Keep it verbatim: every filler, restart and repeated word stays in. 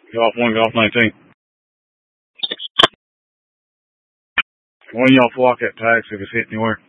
Golf one, golf nineteen. One of y'all flock that tag so if it's hit anywhere.